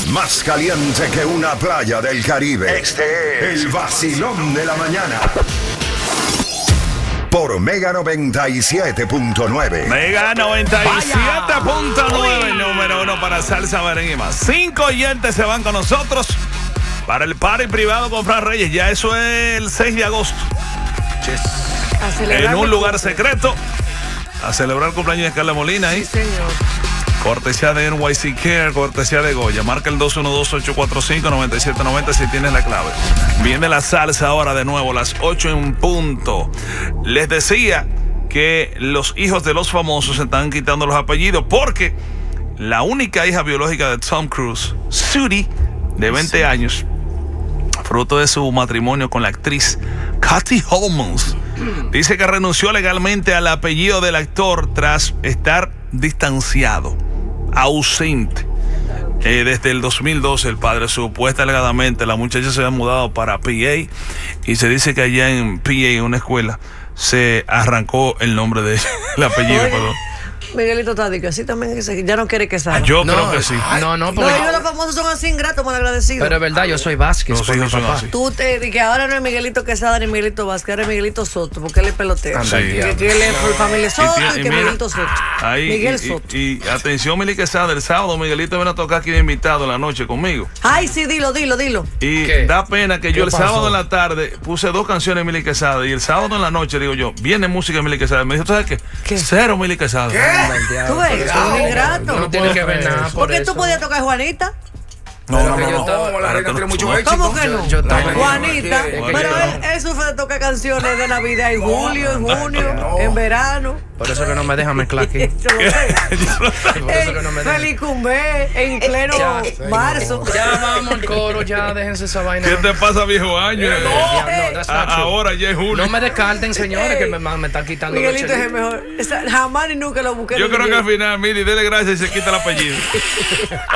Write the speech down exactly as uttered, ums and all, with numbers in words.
más caliente que una playa del Caribe. Este es el vacilón de la mañana. Por Mega noventa y siete punto nueve. Mega noventa y siete punto nueve, número uno para salsa, merengue y más. Cinco oyentes se van con nosotros para el party privado con Fran Reyes. Ya eso es el seis de agosto. Yes. En un lugar secreto. A celebrar el cumpleaños de Carla Molina ahí. Sí, señor. Cortesía de N Y C Care, cortesía de Goya. Marca el dos uno dos, ocho cuatro cinco, nueve siete nueve cero si tienes la clave. Viene la salsa ahora de nuevo, las ocho en punto. Les decía que los hijos de los famosos se están quitando los apellidos porque la única hija biológica de Tom Cruise, Sudi, de veinte años, fruto de su matrimonio con la actriz Katie Holmes, dice que renunció legalmente al apellido del actor tras estar distanciado, ausente. Eh, desde el dos mil doce, el padre supuesta alegadamente, la muchacha se había mudado para P A y se dice que allá en P A, en una escuela, se arrancó el nombre de el apellido, perdón. Miguelito Tádica, sí también que se, ya no quiere que salga. Ah, yo no, creo que sí. No, no, porque... No, ellos los famosos son así ingratos, malagradecidos. Pero es verdad, yo soy Vázquez. Los hijos son así. Tú te di que ahora no es Miguelito Quesada ni Miguelito Vázquez, ahora es Miguelito Soto, porque él es pelotero. Sí. Que, que él es por familia Soto y, Y- y que mira, Miguelito Soto. Ahí, Miguel y, Soto. Y, y atención, Mili Quesada, el sábado Miguelito viene a tocar aquí de invitado en la noche conmigo. Ay, sí, dilo, dilo, dilo. Y ¿Qué? da pena que yo el pasó? sábado en la tarde puse dos canciones de Mili Quesada y el sábado en la noche digo yo, viene música de Mili Quesada. Me dijo, ¿tú sabes qué? ¿Qué? Cero Mili Quesada. Tú ves, son ingratos. No tiene que ver nada. ¿Por qué tú podías tocar Juanita? No, no, Porque no, yo no. estaba- la reina tiene mucho no. éxito. ¿Cómo que no? Yo- yo estaba- Juanita, Es que- es que pero yo- él, él sufre de tocar canciones de Navidad en julio, en junio, en verano. Por eso que no me deja mezclar aquí. Yo lo sé. Por eso que no me deja. Feliz Cumbé en pleno Ya. marzo. Ya vamos al coro, ya déjense esa vaina. ¿Qué te pasa, viejo año? Ya, no, that's A- not true. ahora ya es julio. No me descarten, señores, que me, me están quitando los Miguelito es el chelitos. mejor. Esa- jamás ni nunca lo busqué. Yo de creo que Miguel. al final, Mili, dele gracias y se quita el apellido.